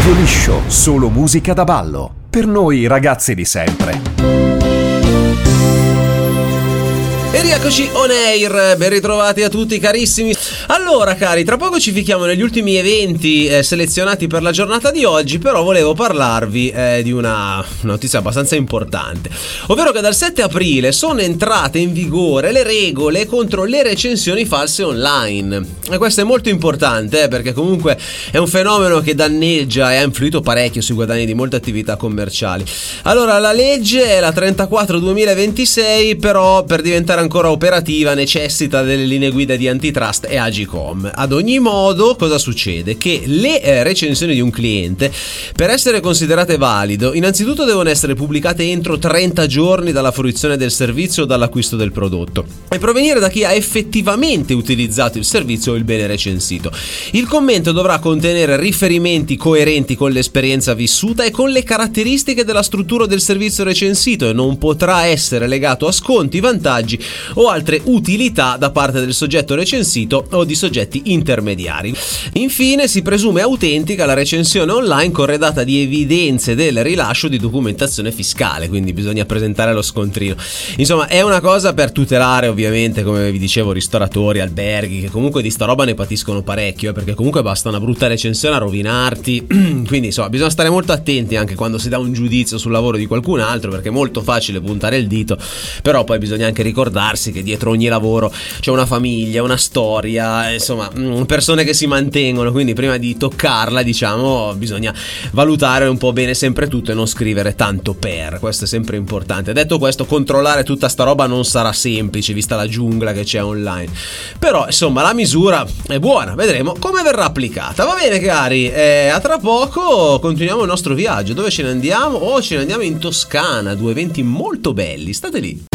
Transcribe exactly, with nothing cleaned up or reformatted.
Radio Liscio, solo musica da ballo. Per noi ragazzi di sempre. E rieccoci on air, ben ritrovati a tutti carissimi. Allora cari, tra poco ci fichiamo negli ultimi eventi eh, selezionati per la giornata di oggi, però volevo parlarvi eh, di una notizia abbastanza importante, ovvero che dal sette aprile sono entrate in vigore le regole contro le recensioni false online. E questo è molto importante eh, perché comunque è un fenomeno che danneggia e ha influito parecchio sui guadagni di molte attività commerciali. Allora la legge è la trentaquattro duemilaventisei, però per diventare ancora operativa necessita delle linee guida di Antitrust e Agicom. Ad ogni modo, cosa succede? Che le eh, recensioni di un cliente, per essere considerate valido, innanzitutto devono essere pubblicate entro trenta giorni dalla fruizione del servizio o dall'acquisto del prodotto e provenire da chi ha effettivamente utilizzato il servizio o il bene recensito. Il commento dovrà contenere riferimenti coerenti con l'esperienza vissuta e con le caratteristiche della struttura del servizio recensito e non potrà essere legato a sconti, vantaggi o altre utilità da parte del soggetto recensito o di soggetti intermediari. Infine si presume autentica la recensione online corredata di evidenze del rilascio di documentazione fiscale, quindi bisogna presentare lo scontrino. Insomma è una cosa per tutelare ovviamente, come vi dicevo, ristoratori, alberghi, che comunque di sta roba ne patiscono parecchio, eh, perché comunque basta una brutta recensione a rovinarti. Quindi insomma bisogna stare molto attenti anche quando si dà un giudizio sul lavoro di qualcun altro, perché è molto facile puntare il dito, però poi bisogna anche ricordare che dietro ogni lavoro c'è una famiglia, una storia, insomma persone che si mantengono, quindi prima di toccarla diciamo bisogna valutare un po' bene sempre tutto e non scrivere tanto per, questo è sempre importante. Detto questo, controllare tutta sta roba non sarà semplice vista la giungla che c'è online, però insomma la misura è buona, vedremo come verrà applicata. Va bene cari, eh, a tra poco continuiamo il nostro viaggio. Dove ce ne andiamo? Oh, ce ne andiamo in Toscana, due eventi molto belli, state lì.